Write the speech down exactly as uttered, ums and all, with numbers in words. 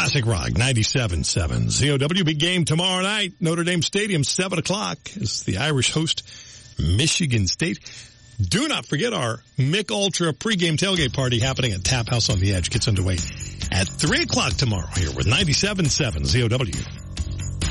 Classic Rock ninety-seven point seven. Z O W, big game tomorrow night. Notre Dame Stadium, seven o'clock, as the Irish host Michigan State. Do not forget our Mick Ultra pregame tailgate party happening at Tap House on the Edge. Gets underway at three o'clock tomorrow here with ninety-seven point seven Z O W.